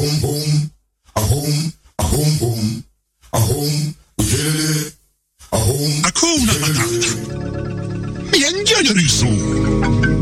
home, home, a home, a home, home, a home, ukulele, a home. A home. Milyen gyönyörű szó!